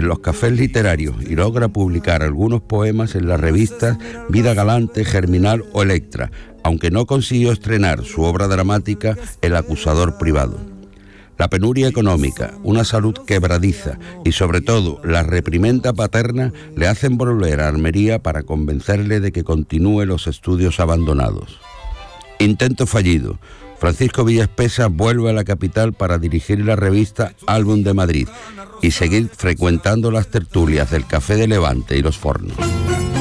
los cafés literarios y logra publicar algunos poemas en las revistas Vida Galante, Germinal o Electra, aunque no consiguió estrenar su obra dramática El acusador privado. La penuria económica, una salud quebradiza y sobre todo la reprimenda paterna le hacen volver a Almería para convencerle de que continúe los estudios abandonados. Intento fallido. Francisco Villaspesa vuelve a la capital para dirigir la revista Álbum de Madrid y seguir frecuentando las tertulias del Café de Levante y los Fornos.